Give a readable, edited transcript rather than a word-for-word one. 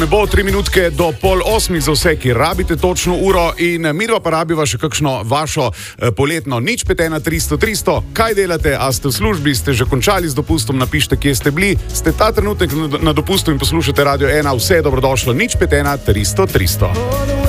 Me bo 3 minutke do 7:30 za vse, ki rabite točno uro, in midva pa rabiva še kakšno vašo poletno 051 300 300. Kaj delate? A ste v službi? Ste že končali z dopustom? Napišite, kje ste bili. Ste ta trenutek na dopustu in poslušate Radio 1. Vse je dobrodošlo. 051 300 300.